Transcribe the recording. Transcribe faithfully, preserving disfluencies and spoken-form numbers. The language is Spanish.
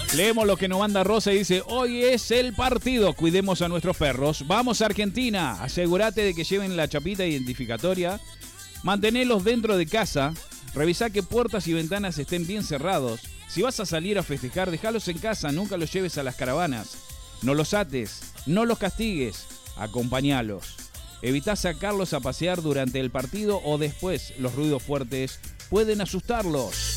Leemos lo que nos manda Rosa y dice: hoy es el partido, cuidemos a nuestros perros. Vamos a Argentina, asegúrate de que lleven la chapita identificatoria. Mantenelos dentro de casa. Revisá que puertas y ventanas estén bien cerrados. Si vas a salir a festejar, déjalos en casa, nunca los lleves a las caravanas. No los ates, no los castigues, acompáñalos. Evitá sacarlos a pasear durante el partido o después. Los ruidos fuertes pueden asustarlos.